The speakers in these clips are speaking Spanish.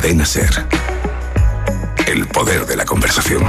Cadena SER. El poder de la conversación.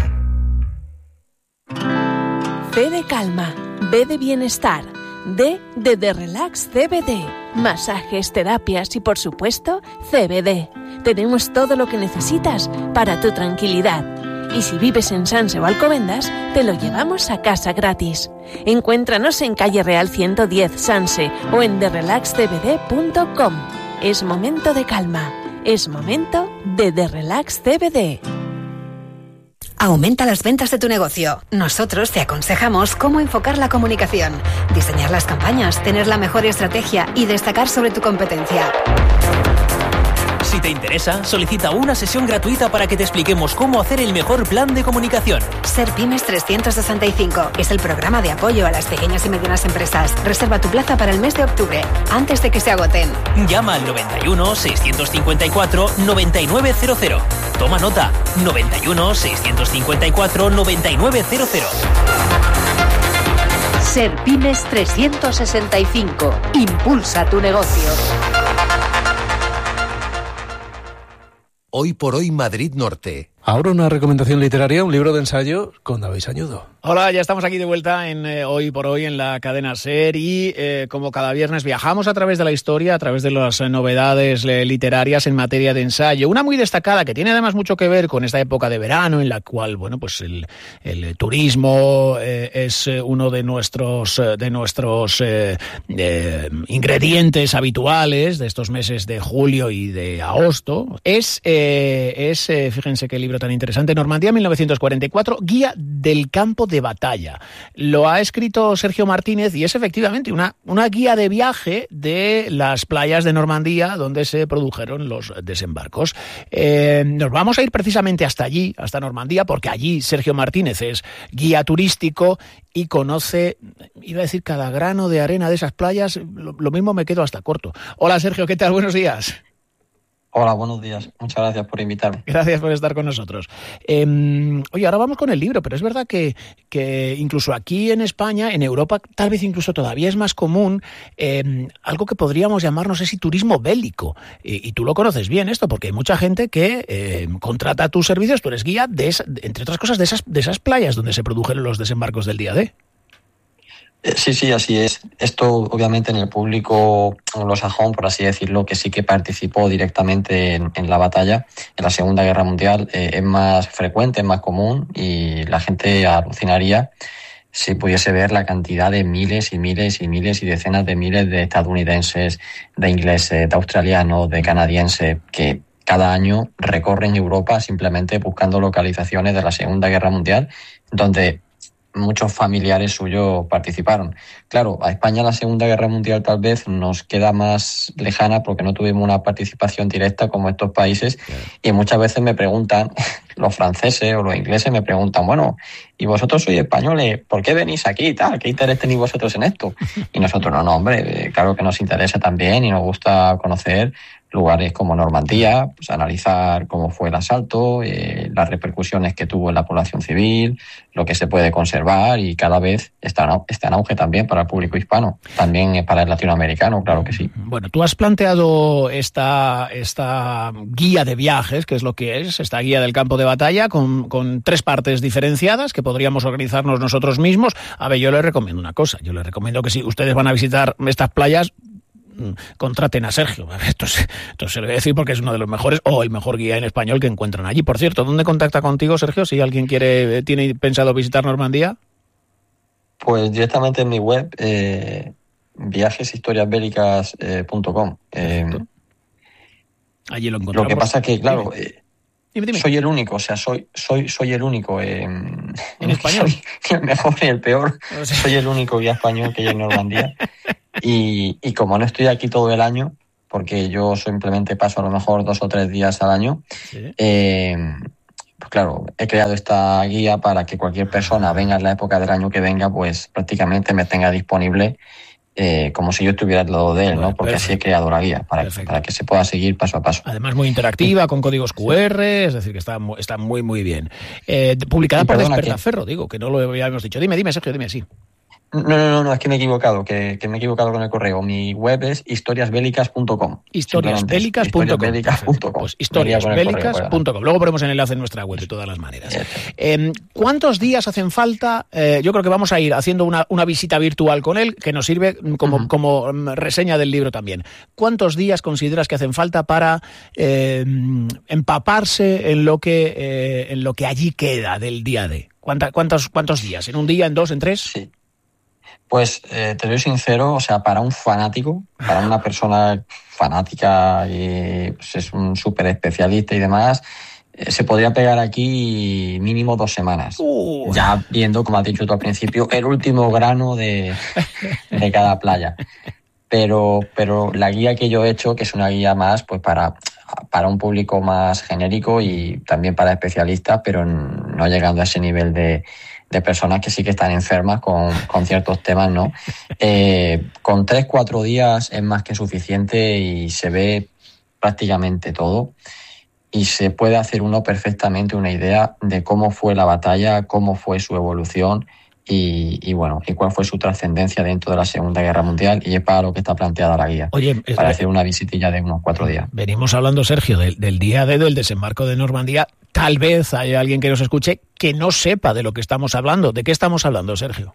C de calma, B de bienestar, D de Relax CBD, masajes, terapias y por supuesto CBD. Tenemos todo lo que necesitas para tu tranquilidad. Y si vives en Sanse o Alcobendas, te lo llevamos a casa gratis. Encuéntranos en Calle Real 110 Sanse o en therelaxcbd.com. Es momento de calma. Es momento de The Relax CBD. Aumenta las ventas de tu negocio. Nosotros te aconsejamos cómo enfocar la comunicación, diseñar las campañas, tener la mejor estrategia y destacar sobre tu competencia. Si te interesa, solicita una sesión gratuita para que te expliquemos cómo hacer el mejor plan de comunicación. Ser Pymes 365 es el programa de apoyo a las pequeñas y medianas empresas. Reserva tu plaza para el mes de octubre, antes de que se agoten. Llama al 91 654 9900. Toma nota, 91 654 9900. Ser Pymes 365. Impulsa tu negocio. Hoy por hoy Madrid Norte. Ahora una recomendación literaria, un libro de ensayo con David Sañudo. Hola, ya estamos aquí de vuelta en Hoy por Hoy en la cadena SER y como cada viernes viajamos a través de la historia, a través de las novedades literarias en materia de ensayo. Una muy destacada que tiene además mucho que ver con esta época de verano en la cual, bueno, pues el turismo es uno de nuestros ingredientes habituales de estos meses de julio y de agosto. Fíjense qué libro tan interesante, Normandía 1944, Guía del campo de batalla. Lo ha escrito Sergio Martínez y es efectivamente una guía de viaje de las playas de Normandía donde se produjeron los desembarcos. Nos vamos a ir precisamente hasta allí, hasta Normandía, porque allí Sergio Martínez es guía turístico y conoce, iba a decir, cada grano de arena de esas playas. Lo mismo me quedo hasta corto. Hola Sergio, ¿qué tal? Buenos días. Hola, buenos días. Muchas gracias por invitarme. Gracias por estar con nosotros. Oye, ahora vamos con el libro, pero es verdad que incluso aquí en España, en Europa, tal vez incluso todavía es más común algo que podríamos llamar, no sé si turismo bélico. Y tú lo conoces bien esto, porque hay mucha gente que contrata tus servicios, tú eres guía, entre otras cosas, de esas playas donde se produjeron los desembarcos del día D. Sí, así es. Esto, obviamente, en el público anglosajón, por así decirlo, que sí que participó directamente en la batalla, en la Segunda Guerra Mundial, es más frecuente, es más común y la gente alucinaría si pudiese ver la cantidad de miles y miles y miles y decenas de miles de estadounidenses, de ingleses, de australianos, de canadienses, que cada año recorren Europa simplemente buscando localizaciones de la Segunda Guerra Mundial, donde muchos familiares suyos participaron. Claro, a España la Segunda Guerra Mundial tal vez nos queda más lejana porque no tuvimos una participación directa como estos países, y muchas veces me preguntan, los franceses o los ingleses me preguntan, bueno, ¿y vosotros sois españoles? ¿Por qué venís aquí y tal? ¿Qué interés tenéis vosotros en esto? Y nosotros, no, hombre, claro que nos interesa también y nos gusta conocer lugares como Normandía, pues analizar cómo fue el asalto, las repercusiones que tuvo en la población civil, lo que se puede conservar, y cada vez está en auge también para el público hispano, también para el latinoamericano, claro que sí. Bueno, tú has planteado esta guía de viajes, que es lo que es, esta guía del campo de batalla, con 3 partes diferenciadas que podríamos organizarnos nosotros mismos. A ver, yo les recomiendo una cosa, yo les recomiendo que si ustedes van a visitar estas playas, contraten a Sergio. Esto se lo voy a decir porque es uno de los mejores, o el mejor guía en español que encuentran allí. Por cierto, ¿dónde contacta contigo, Sergio, si alguien tiene pensado visitar Normandía? Pues directamente en mi web, viajeshistoriasbélicas.com. Allí lo encontramos. Lo que pasa que, claro, dime. Soy el único, o sea, soy el único en español. El mejor y el peor. O sea, soy el único guía español que hay en Normandía. Y como no estoy aquí todo el año, porque yo simplemente paso a lo mejor 2 o 3 días al año, ¿sí? Pues claro, he creado esta guía para que cualquier persona venga en la época del año que venga, pues prácticamente me tenga disponible como si yo estuviera al lado de él, ¿no? Porque así he creado la guía, para que se pueda seguir paso a paso. Además muy interactiva, con códigos QR, es decir, que está muy, muy bien. Publicada por Despertaferro, digo, que no lo habíamos dicho. Dime, Sergio, dime, sí. No, es que me he equivocado, que me he equivocado con el correo. Mi web es historiasbélicas.com. Historiasbélicas.com. Pues historiasbélicas.com. Luego ponemos el enlace en nuestra web de todas las maneras. ¿Cuántos días hacen falta? Yo creo que vamos a ir haciendo una visita virtual con él, que nos sirve como reseña del libro también. ¿Cuántos días consideras que hacen falta para empaparse en lo que allí queda del día de? ¿Cuántos días? ¿En un día, en dos, en tres? Sí. Pues te soy sincero, o sea, para un fanático, para una persona fanática y pues es un súper especialista y demás, se podría pegar aquí mínimo 2 semanas. Ya viendo, como has dicho tú al principio, el último grano de cada playa. Pero la guía que yo he hecho, que es una guía más pues para un público más genérico y también para especialistas, pero no llegando a ese nivel de personas que sí que están enfermas con ciertos temas, ¿no? Con 3-4 días es más que suficiente y se ve prácticamente todo y se puede hacer uno perfectamente una idea de cómo fue la batalla, cómo fue su evolución y cuál fue su trascendencia dentro de la Segunda Guerra Mundial, y es para lo que está planteada la guía. Oye, para hacer una visitilla de unos 4 días. Venimos hablando, Sergio, del día D del desembarco de Normandía. Tal vez haya alguien que nos escuche que no sepa de lo que estamos hablando. ¿De qué estamos hablando, Sergio?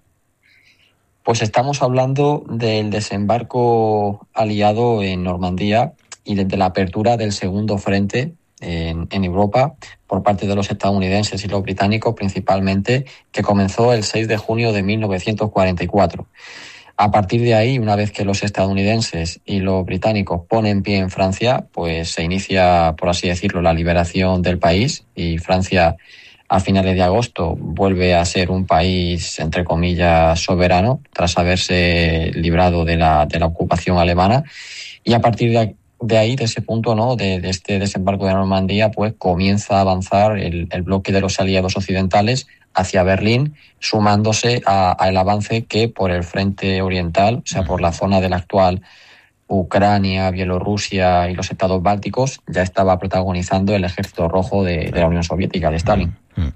Pues estamos hablando del desembarco aliado en Normandía y desde la apertura del segundo frente en Europa por parte de los estadounidenses y los británicos principalmente, que comenzó el 6 de junio de 1944. A partir de ahí, una vez que los estadounidenses y los británicos ponen pie en Francia, pues se inicia, por así decirlo, la liberación del país, y Francia a finales de agosto vuelve a ser un país, entre comillas, soberano, tras haberse librado de la ocupación alemana. Y a partir de ahí, de ese punto, ¿no?, de este desembarco de Normandía, pues comienza a avanzar el bloque de los aliados occidentales hacia Berlín, sumándose al avance que por el frente oriental, o sea, por la zona de la actual Ucrania, Bielorrusia y los estados bálticos, ya estaba protagonizando el Ejército Rojo de la Unión Soviética, de Stalin.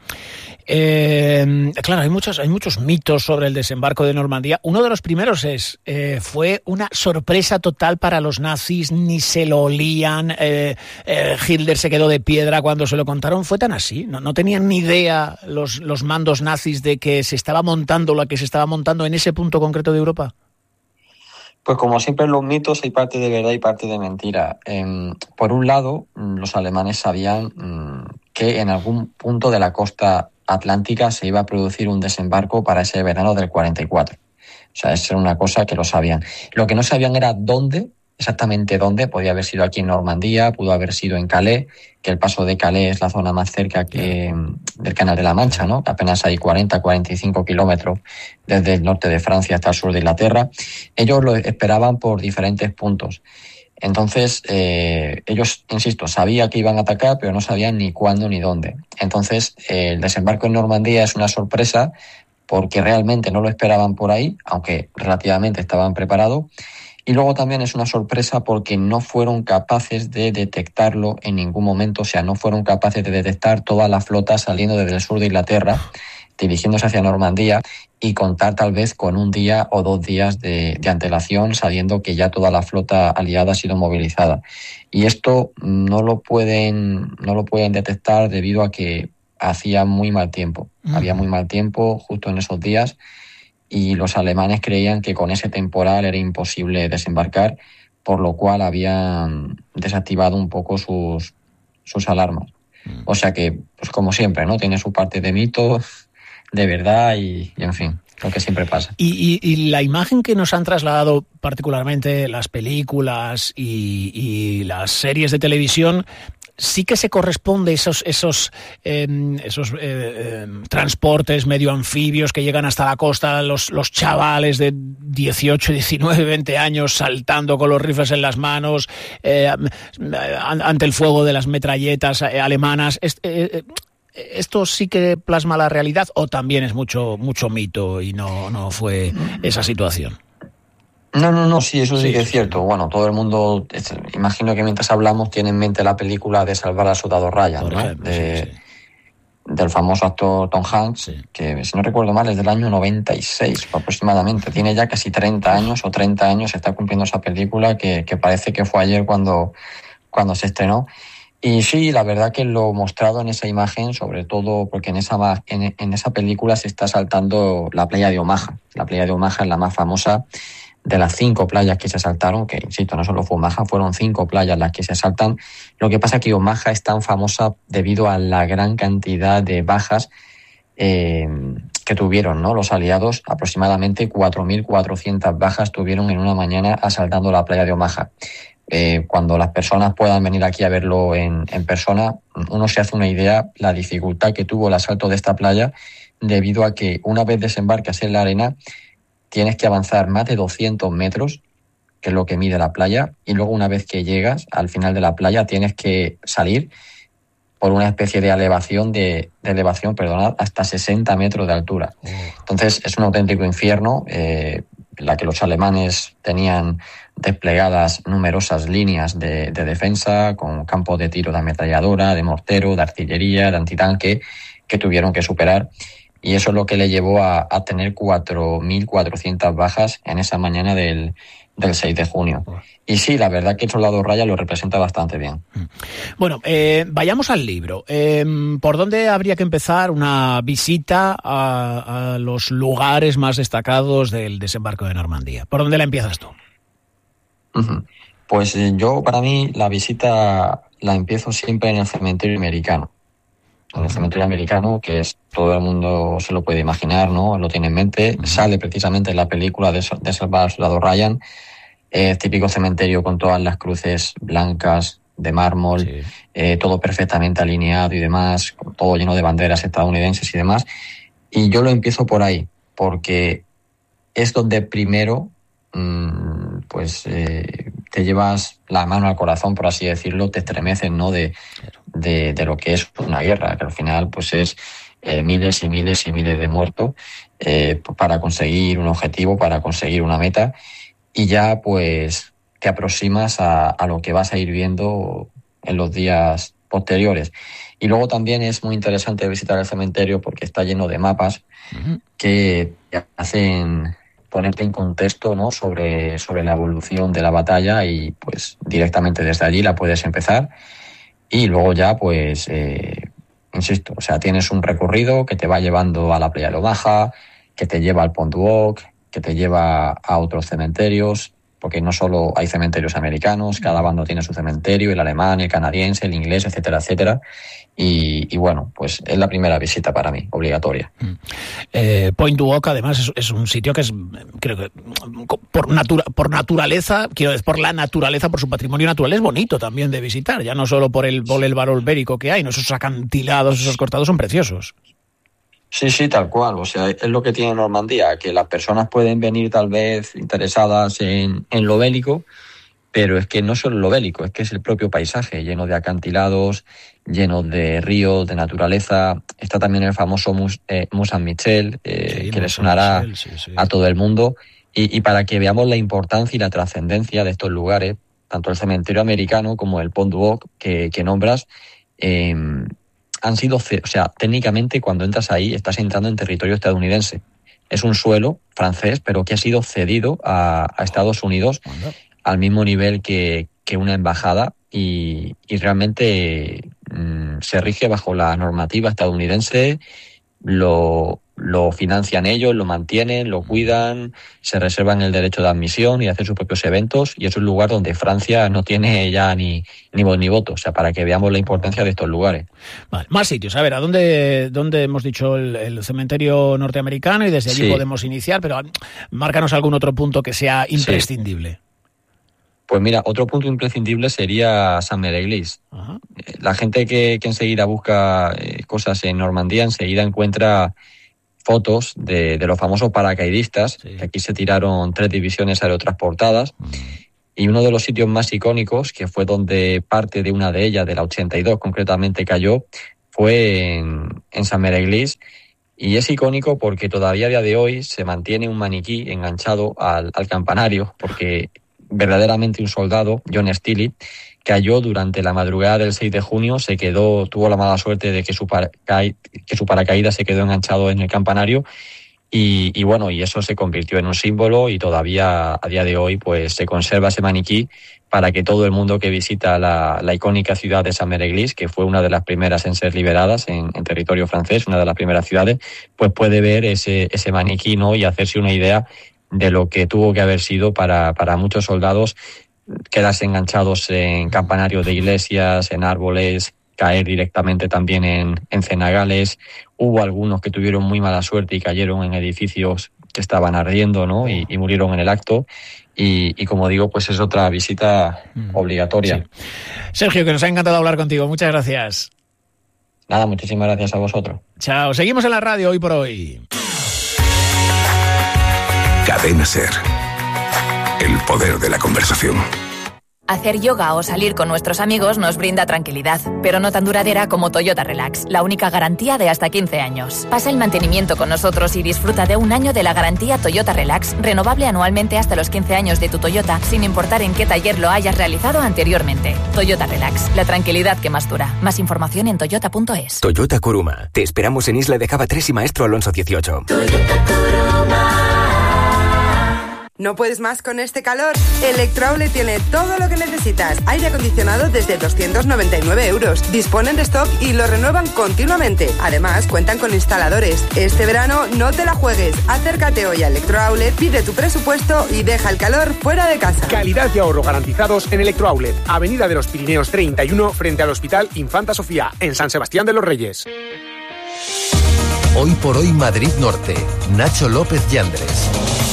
Claro, hay muchos mitos sobre el desembarco de Normandía. Uno de los primeros fue una sorpresa total para los nazis, ni se lo olían. Hitler se quedó de piedra cuando se lo contaron. Fue tan así, no tenían ni idea los mandos nazis de que se estaba montando lo que se estaba montando en ese punto concreto de Europa. Pues como siempre en los mitos hay parte de verdad y parte de mentira. Por un lado, los alemanes sabían que en algún punto de la costa atlántica se iba a producir un desembarco para ese verano del 44. O sea, eso era una cosa que lo sabían. Lo que no sabían era dónde, exactamente dónde. Podía haber sido aquí en Normandía, pudo haber sido en Calais, que el paso de Calais es la zona más cerca del Canal de la Mancha, ¿no? Apenas hay 40-45 kilómetros desde el norte de Francia hasta el sur de Inglaterra. Ellos lo esperaban por diferentes puntos. Entonces, ellos, insisto, sabían que iban a atacar, pero no sabían ni cuándo ni dónde. Entonces, el desembarco en Normandía es una sorpresa porque realmente no lo esperaban por ahí, aunque relativamente estaban preparados. Y luego también es una sorpresa porque no fueron capaces de detectarlo en ningún momento, o sea, no fueron capaces de detectar toda la flota saliendo desde el sur de Inglaterra, dirigiéndose hacia Normandía, y contar tal vez con 1 día o 2 días de antelación, sabiendo que ya toda la flota aliada ha sido movilizada. Y esto no lo pueden detectar debido a que hacía muy mal tiempo. Había muy mal tiempo justo en esos días, y los alemanes creían que con ese temporal era imposible desembarcar, por lo cual habían desactivado un poco sus alarmas. O sea que, pues como siempre, ¿no?, tiene su parte de mito, de verdad y en fin, lo que siempre pasa. Y la imagen que nos han trasladado particularmente las películas y las series de televisión, sí que se corresponde esos transportes medio anfibios que llegan hasta la costa, los chavales de 18, 19, 20 años saltando con los rifles en las manos ante el fuego de las metralletas alemanas. ¿Esto sí que plasma la realidad o también es mucho mito y no fue esa situación? No, sí, eso sí que es cierto. Bueno, todo el mundo, imagino que mientras hablamos tiene en mente la película de Salvar al soldado Ryan, ¿no? del famoso actor Tom Hanks, que si no recuerdo mal es del año 96 aproximadamente. Tiene ya casi 30 años o 30 años, está cumpliendo esa película que parece que fue ayer cuando se estrenó. Y sí, la verdad que lo mostrado en esa imagen, sobre todo porque en esa película se está saltando la playa de Omaha. La playa de Omaha es la más famosa de las 5 playas que se saltaron, que insisto, no solo fue Omaha, fueron 5 playas las que se saltan. Lo que pasa es que Omaha es tan famosa debido a la gran cantidad de bajas que tuvieron, ¿no?, los aliados. Aproximadamente 4.400 bajas tuvieron en una mañana asaltando la playa de Omaha. Cuando las personas puedan venir aquí a verlo en persona, uno se hace una idea la dificultad que tuvo el asalto de esta playa, debido a que una vez desembarcas en la arena tienes que avanzar más de 200 metros, que es lo que mide la playa, y luego una vez que llegas al final de la playa tienes que salir por una especie de elevación, hasta 60 metros de altura. Entonces es un auténtico infierno, la que los alemanes tenían desplegadas numerosas líneas de defensa, con campos de tiro de ametralladora, de mortero, de artillería, de antitanque, que tuvieron que superar. Y eso es lo que le llevó a tener 4.400 bajas en esa mañana del 6 de junio. Y sí, la verdad que el soldado Ryan lo representa bastante bien. Bueno, vayamos al libro. ¿Por dónde habría que empezar una visita a los lugares más destacados del desembarco de Normandía? ¿Por dónde la empiezas tú? Pues yo, para mí, la visita la empiezo siempre en el cementerio americano. En el cementerio americano, que es, todo el mundo se lo puede imaginar, ¿no? Lo tiene en mente. Sale precisamente en la película de Salvar al soldado Ryan. Típico cementerio con todas las cruces blancas de mármol, todo perfectamente alineado y demás, todo lleno de banderas estadounidenses y demás. Y yo lo empiezo por ahí, porque es donde primero te llevas la mano al corazón, por así decirlo, te estremeces, ¿no?, de lo que es una guerra, que al final pues es miles y miles y miles de muertos para conseguir un objetivo, para conseguir una meta, y ya pues te aproximas a lo que vas a ir viendo en los días posteriores. Y luego también es muy interesante visitar el cementerio porque está lleno de mapas que te hacen ponerte en contexto, ¿no?, sobre la evolución de la batalla, y pues directamente desde allí la puedes empezar. Y luego ya pues insisto, o sea, tienes un recorrido que te va llevando a la playa de Omaha, que te lleva al Pont du Hoc, que te lleva a otros cementerios, porque no solo hay cementerios americanos, cada bando tiene su cementerio, el alemán, el canadiense, el inglés, etcétera, etcétera. Y bueno, pues es la primera visita para mí, obligatoria. Pont du Hoc, además, es un sitio que es, creo que por naturaleza, quiero decir, por la naturaleza, por su patrimonio natural, es bonito también de visitar, ya no solo por el valor ibérico que hay, ¿no? Esos acantilados, esos cortados son preciosos. Sí, tal cual. O sea, es lo que tiene Normandía, que las personas pueden venir tal vez interesadas en lo bélico, pero es que no solo lo bélico, es que es el propio paisaje, lleno de acantilados, lleno de ríos, de naturaleza. Está también el famoso Mont Saint-Michel, que le sonará a todo el mundo. Y para que veamos la importancia y la trascendencia de estos lugares, tanto el cementerio americano como el Pont du Hoc que nombras, han sido, o sea, técnicamente cuando entras ahí estás entrando en territorio estadounidense. Es un suelo francés, pero que ha sido cedido a Estados Unidos al mismo nivel que una embajada, y realmente se rige bajo la normativa estadounidense. Lo financian ellos, lo mantienen, lo cuidan, se reservan el derecho de admisión y hacer sus propios eventos, y es un lugar donde Francia no tiene ya ni voz ni voto, o sea, para que veamos la importancia de estos lugares. Vale, más sitios, a ver, ¿a dónde hemos dicho el cementerio norteamericano? Y desde allí podemos iniciar, pero márcanos algún otro punto que sea imprescindible. Pues mira, otro punto imprescindible sería Saint-Mère-Église. La gente que enseguida busca cosas en Normandía, enseguida encuentra fotos de los famosos paracaidistas, que aquí se tiraron 3 divisiones aerotransportadas, y uno de los sitios más icónicos, que fue donde parte de una de ellas, de la 82 concretamente, cayó, fue en Saint-Mère-Église, y es icónico porque todavía a día de hoy se mantiene un maniquí enganchado al campanario, porque verdaderamente un soldado, John Steele, cayó durante la madrugada del 6 de junio, tuvo la mala suerte de que su paracaídas se quedó enganchado en el campanario y bueno, y eso se convirtió en un símbolo y todavía a día de hoy pues se conserva ese maniquí para que todo el mundo que visita la icónica ciudad de Saint-Mère-Église, que fue una de las primeras en ser liberadas en territorio francés, una de las primeras ciudades, pues puede ver ese maniquí, ¿no? Y hacerse una idea de lo que tuvo que haber sido para muchos soldados quedarse enganchados en campanarios de iglesias, en árboles, caer directamente también en cenagales. Hubo algunos que tuvieron muy mala suerte y cayeron en edificios que estaban ardiendo, ¿no? Y murieron en el acto. Y como digo, pues es otra visita obligatoria. Sí. Sergio, que nos ha encantado hablar contigo. Muchas gracias. Nada, muchísimas gracias a vosotros. Chao. Seguimos en la radio Hoy por Hoy. Cadena SER. El poder de la conversación. Hacer yoga o salir con nuestros amigos nos brinda tranquilidad, pero no tan duradera como Toyota Relax, la única garantía de hasta 15 años. Pasa el mantenimiento con nosotros y disfruta de un año de la garantía Toyota Relax, renovable anualmente hasta los 15 años de tu Toyota, sin importar en qué taller lo hayas realizado anteriormente. Toyota Relax, la tranquilidad que más dura. Más información en toyota.es. Toyota Kuruma. Te esperamos en Isla de Java 3 y Maestro Alonso 18. Toyota Kuruma. ¿No puedes más con este calor? Electroaulet tiene todo lo que necesitas. Aire acondicionado desde 299 €. Disponen de stock y lo renuevan continuamente. Además, cuentan con instaladores. Este verano no te la juegues. Acércate hoy a Electroaulet, pide tu presupuesto y deja el calor fuera de casa. Calidad y ahorro garantizados en Electroaulet. Avenida de los Pirineos 31, frente al Hospital Infanta Sofía, en San Sebastián de los Reyes. Hoy por Hoy Madrid Norte. Nacho López Yandres.